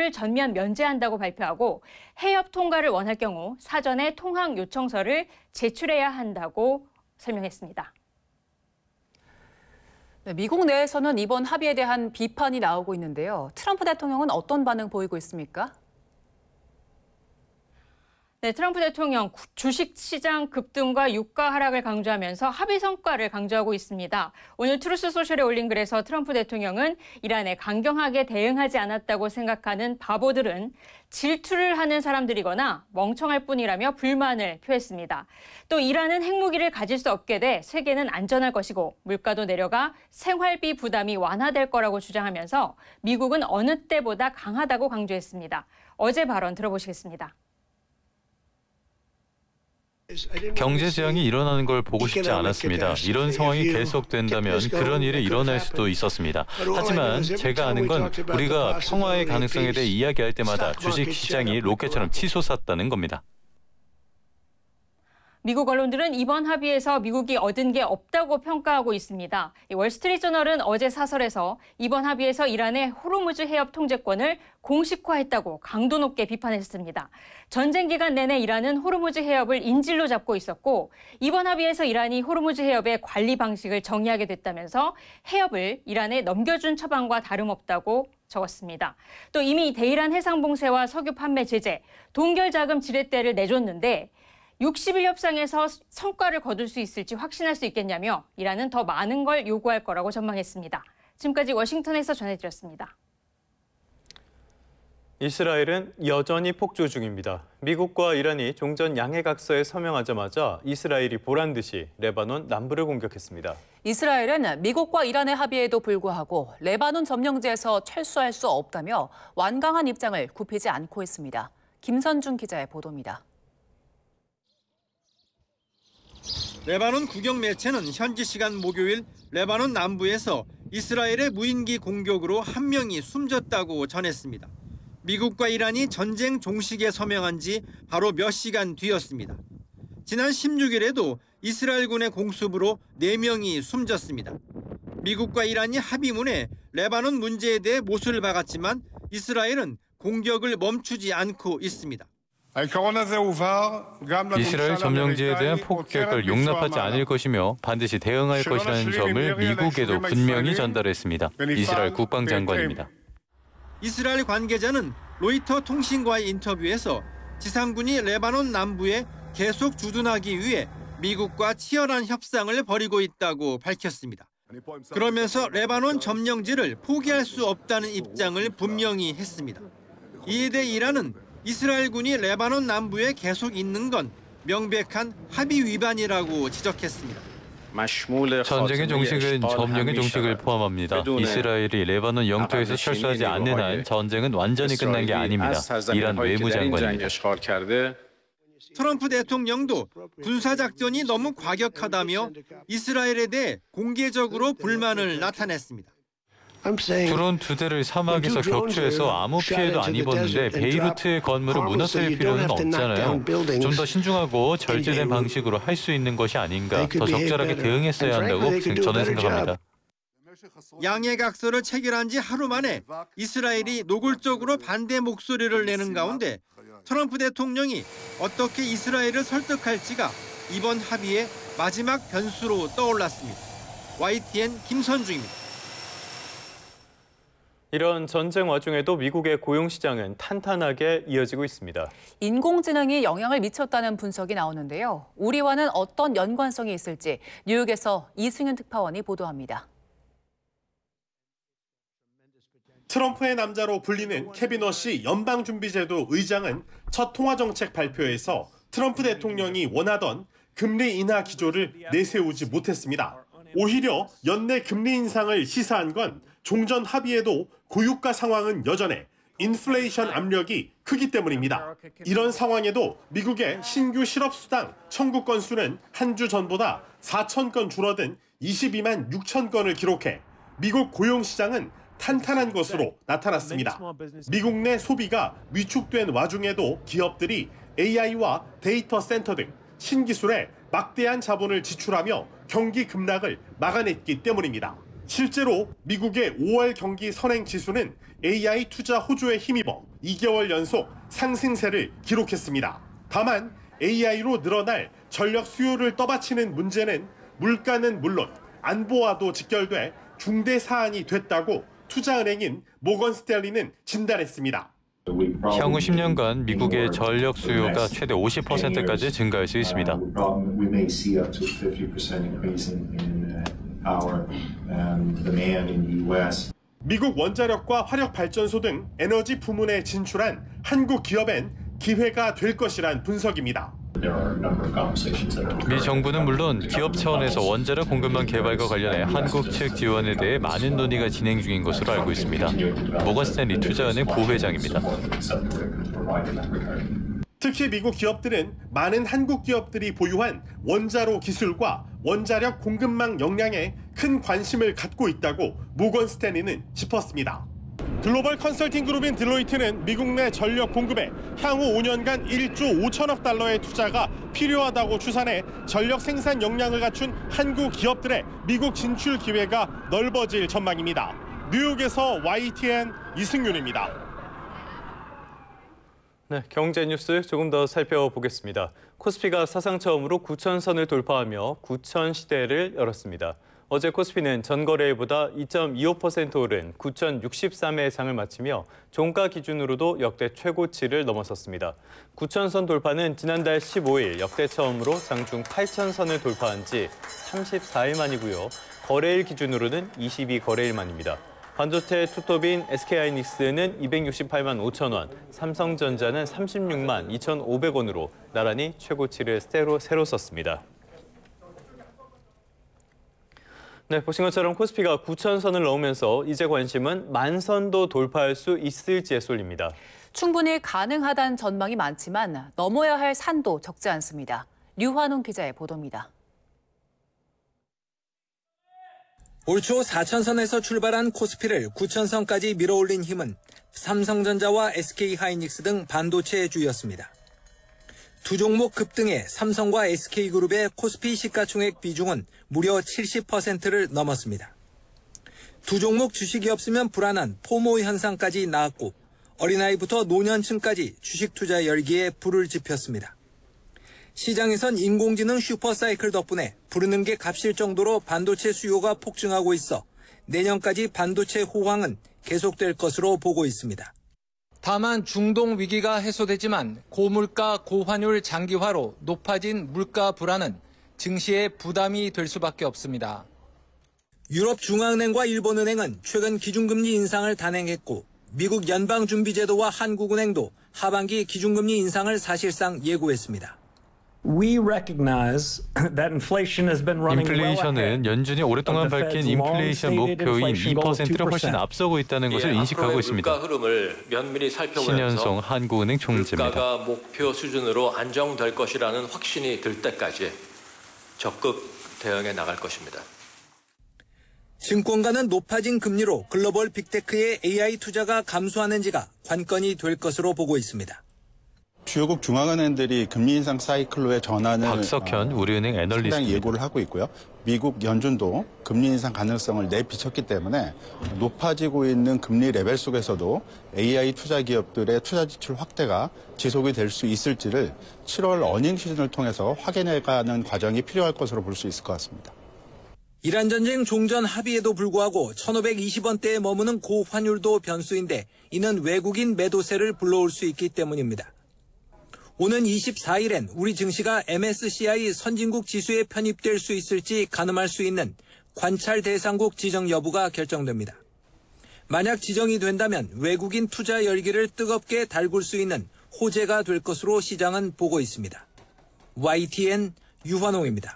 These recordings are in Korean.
비자를 전면 면제한다고 발표하고 해협 통과를 원할 경우 사전에 통항 요청서를 제출해야 한다고 설명했습니다. 네, 미국 내에서는 이번 합의에 대한 비판이 나오고 있는데요. 트럼프 대통령은 어떤 반응 보이고 있습니까? 네, 트럼프 대통령 주식시장 급등과 유가 하락을 강조하면서 합의 성과를 강조하고 있습니다. 오늘 트루스 소셜에 올린 글에서 트럼프 대통령은 이란에 강경하게 대응하지 않았다고 생각하는 바보들은 질투를 하는 사람들이거나 멍청할 뿐이라며 불만을 표했습니다. 또 이란은 핵무기를 가질 수 없게 돼 세계는 안전할 것이고 물가도 내려가 생활비 부담이 완화될 거라고 주장하면서 미국은 어느 때보다 강하다고 강조했습니다. 어제 발언 들어보시겠습니다. 경제 재앙이 일어나는 걸 보고 싶지 않았습니다. 이런 상황이 계속된다면 그런 일이 일어날 수도 있었습니다. 하지만 제가 아는 건 우리가 평화의 가능성에 대해 이야기할 때마다 주식 시장이 로켓처럼 치솟았다는 겁니다. 미국 언론들은 이번 합의에서 미국이 얻은 게 없다고 평가하고 있습니다. 월스트리트저널은 어제 사설에서 이번 합의에서 이란의 호르무즈 해협 통제권을 공식화했다고 강도 높게 비판했습니다. 전쟁 기간 내내 이란은 호르무즈 해협을 인질로 잡고 있었고 이번 합의에서 이란이 호르무즈 해협의 관리 방식을 정의하게 됐다면서 해협을 이란에 넘겨준 처방과 다름없다고 적었습니다. 또 이미 대이란 해상봉쇄와 석유 판매 제재, 동결자금 지렛대를 내줬는데 60일 협상에서 성과를 거둘 수 있을지 확신할 수 있겠냐며 이란은 더 많은 걸 요구할 거라고 전망했습니다. 지금까지 워싱턴에서 전해드렸습니다. 이스라엘은 여전히 폭주 중입니다. 미국과 이란이 종전 양해각서에 서명하자마자 이스라엘이 보란 듯이 레바논 남부를 공격했습니다. 이스라엘은 미국과 이란의 합의에도 불구하고 레바논 점령지에서 철수할 수 없다며 완강한 입장을 굽히지 않고 있습니다. 김선중 기자의 보도입니다. 레바논 국영 매체는 현지 시간 목요일 레바논 남부에서 이스라엘의 무인기 공격으로 한 명이 숨졌다고 전했습니다. 미국과 이란이 전쟁 종식에 서명한 지 바로 몇 시간 뒤였습니다. 지난 16일에도 이스라엘군의 공습으로 4명이 숨졌습니다. 미국과 이란이 합의문에 레바논 문제에 대해 못을 박았지만 이스라엘은 공격을 멈추지 않고 있습니다. 이스라엘 점령지에 대한 폭격을 용납하지 않을 것이며 반드시 대응할 것이라는 점을 미국에도 분명히 전달했습니다. 이스라엘 국방장관입니다. 이스라엘 관계자는 로이터 통신과의 인터뷰에서 지상군이 레바논 남부에 계속 주둔하기 위해 미국과 치열한 협상을 벌이고 있다고 밝혔습니다. 그러면서 레바논 점령지를 포기할 수 없다는 입장을 분명히 했습니다. 이에 대해 이란은 이스라엘군이 레바논 남부에 계속 있는 건 명백한 합의 위반이라고 지적했습니다. 전쟁의 종식은 점령의 종식을 포함합니다. 이스라엘이 레바논 영토에서 철수하지 않는 한 전쟁은 완전히 끝난 게 아닙니다. 이란 외무장관입니다. 트럼프 대통령도 군사작전이 너무 과격하다며 이스라엘에 대해 공개적으로 불만을 나타냈습니다. 드론 2대를 사막에서 격추해서 아무 피해도 안 입었는데 베이루트의 건물을 무너뜨릴 필요는 없잖아요. 좀 더 신중하고 절제된 방식으로 할 수 있는 것이 아닌가, 더 적절하게 대응했어야 한다고 저는 생각합니다. 양해각서를 체결한 지 하루 만에 이스라엘이 노골적으로 반대 목소리를 내는 가운데 트럼프 대통령이 어떻게 이스라엘을 설득할지가 이번 합의의 마지막 변수로 떠올랐습니다. YTN 김선중입니다. 이런 전쟁 와중에도 미국의 고용시장은 탄탄하게 이어지고 있습니다. 인공지능이 영향을 미쳤다는 분석이 나오는데요. 우리와는 어떤 연관성이 있을지 뉴욕에서 이승윤 특파원이 보도합니다. 트럼프의 남자로 불리는 케빈 워시 연방준비제도 의장은 첫 통화정책 발표에서 트럼프 대통령이 원하던 금리 인하 기조를 내세우지 못했습니다. 오히려 연내 금리 인상을 시사한 건 종전 합의에도 고유가 상황은 여전해 인플레이션 압력이 크기 때문입니다. 이런 상황에도 미국의 신규 실업수당 청구 건수는 한 주 전보다 4,000건 줄어든 22만 6천 건을 기록해 미국 고용시장은 탄탄한 것으로 나타났습니다. 미국 내 소비가 위축된 와중에도 기업들이 AI와 데이터 센터 등 신기술에 막대한 자본을 지출하며 경기 급락을 막아냈기 때문입니다. 실제로 미국의 5월 경기 선행 지수는 AI 투자 호조에 힘입어 2개월 연속 상승세를 기록했습니다. 다만 AI로 늘어날 전력 수요를 떠받치는 문제는 물가는 물론 안보와도 직결돼 중대 사안이 됐다고 투자은행인 모건 스탠리는 진단했습니다. 향후 10년간 미국의 전력 수요가 최대 50%까지 증가할 수 있습니다. 미국 원자력과 화력발전소 등 에너지 부문에 진출한 한국 기업엔 기회가 될 것이란 분석입니다. 미 정부는 물론 기업 차원에서 원자력 공급망 개발과 관련해 한국 측 지원에 대해 많은 논의가 진행 중인 것으로 알고 있습니다. 모건 스탠리 투자은행 부회장입니다. 특히 미국 기업들은 많은 한국 기업들이 보유한 원자로 기술과 원자력 공급망 역량에 큰 관심을 갖고 있다고 모건 스탠리는 짚었습니다. 글로벌 컨설팅 그룹인 딜로이트는 미국 내 전력 공급에 향후 5년간 1조 5천억 달러의 투자가 필요하다고 추산해 전력 생산 역량을 갖춘 한국 기업들의 미국 진출 기회가 넓어질 전망입니다. 뉴욕에서 YTN 이승윤입니다. 네, 경제 뉴스 조금 더 살펴보겠습니다. 코스피가 사상 처음으로 9,000선을 돌파하며 9,000 시대를 열었습니다. 어제 코스피는 전거래일보다 2.25% 오른 9,063의 장을 마치며 종가 기준으로도 역대 최고치를 넘어섰습니다. 9,000선 돌파는 지난달 15일 역대 처음으로 장중 8,000선을 돌파한 지 34일 만이고요. 거래일 기준으로는 22거래일 만입니다. 반도체 투톱인 SK하이닉스는 268만 5천 원, 삼성전자는 36만 2,500원으로 나란히 최고치를 새로 썼습니다. 네, 보신 것처럼 코스피가 9,000선을 넘으면서 이제 관심은 10,000선도 돌파할 수 있을지에 쏠립니다. 충분히 가능하다는 전망이 많지만 넘어야 할 산도 적지 않습니다. 류환웅 기자의 보도입니다. 올 초 4,000선에서 출발한 코스피를 9,000선까지 밀어올린 힘은 삼성전자와 SK하이닉스 등 반도체의 주였습니다. 두 종목 급등에 삼성과 SK그룹의 코스피 시가총액 비중은 무려 70%를 넘었습니다. 두 종목 주식이 없으면 불안한 포모 현상까지 나왔고 어린아이부터 노년층까지 주식 투자 열기에 불을 지폈습니다. 시장에선 인공지능 슈퍼사이클 덕분에 부르는 게 값일 정도로 반도체 수요가 폭증하고 있어 내년까지 반도체 호황은 계속될 것으로 보고 있습니다. 다만 중동 위기가 해소되지만 고물가 고환율 장기화로 높아진 물가 불안은 증시에 부담이 될 수밖에 없습니다. 유럽 중앙은행과 일본은행은 최근 기준금리 인상을 단행했고 미국 연방준비제도와 한국은행도 하반기 기준금리 인상을 사실상 예고했습니다. 인플레이션은 연준이 오랫동안 밝힌 인플레이션 목표인 2%를 훨씬 앞서고 있다는 것을 인식하고 있습니다. 물가 흐름을 면밀히 살펴보면서 신현송 한국은행 총재입니다. 물가가 목표 수준으로 안정될 것이라는 확신이 들 때까지 적극 대응해 나갈 것입니다. 증권가는 높아진 금리로 글로벌 빅테크의 AI 투자가 감소하는지가 관건이 될 것으로 보고 있습니다. 주요국 중앙은행들이 금리 인상 사이클로의 전환을 박석현 우리은행 애널리스트입니다. 상당히 예고를 하고 있고요. 미국 연준도 금리 인상 가능성을 내비쳤기 때문에 높아지고 있는 금리 레벨 속에서도 AI 투자 기업들의 투자 지출 확대가 지속이 될 수 있을지를 7월 어닝 시즌을 통해서 확인해가는 과정이 필요할 것으로 볼 수 있을 것 같습니다. 이란 전쟁 종전 합의에도 불구하고 1,520원대에 머무는 고환율도 변수인데 이는 외국인 매도세를 불러올 수 있기 때문입니다. 오는 24일엔 우리 증시가 MSCI 선진국 지수에 편입될 수 있을지 가늠할 수 있는 관찰 대상국 지정 여부가 결정됩니다. 만약 지정이 된다면 외국인 투자 열기를 뜨겁게 달굴 수 있는 호재가 될 것으로 시장은 보고 있습니다. YTN 유환홍입니다.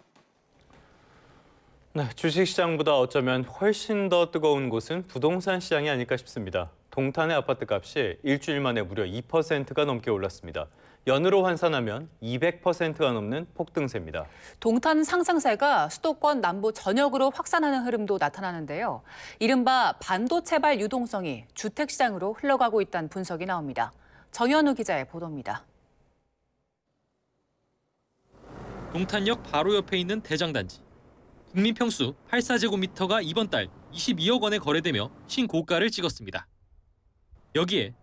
네, 주식시장보다 어쩌면 훨씬 더 뜨거운 곳은 부동산 시장이 아닐까 싶습니다. 동탄의 아파트값이 일주일 만에 무려 2%가 넘게 올랐습니다. 연으로 환산하면 200%가 넘는 폭등세입니다. 동탄 상승세가 수도권 남부 전역으로 확산하는 흐름도 나타나는데요. 이른바 반도체발 유동성이 주택시장으로 흘러가고 있다는 분석이 나옵니다. 정현우 기자의 보도입니다. 동탄역 바로 옆에 있는 대장단지. 국민평수 84제곱미터가 이번 달 22억 원에 거래되며 신고가를 찍었습니다. 여기에